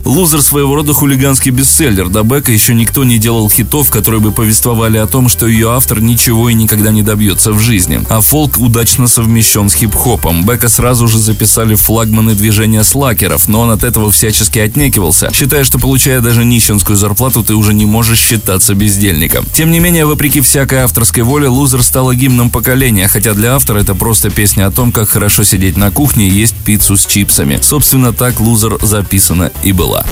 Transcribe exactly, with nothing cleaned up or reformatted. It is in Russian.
«Лузер» своего рода хулиганский бестселлер. До Бека еще никто не делал хитов, которые бы повествовали о том, что ее автор ничего и никогда не добьется в жизни. А фолк удачно совмещен с хип-хопом. Бека сразу же записали в флагманы движения слакеров, но он от этого всячески отнекивался, считая, что, получая даже нищенскую зарплату, ты уже не можешь считаться бездельником. Тем не менее, вопреки всякой авторской воле, «Лузер» стала гимном поколения, хотя для автора это просто песня о том, как хорошо сидеть на кухне и есть пиццу с чипсами. Собственно, так «Лузер» записана и была.